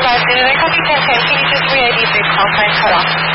Did I copy 1010? Can you just re-ID the call sign cut off?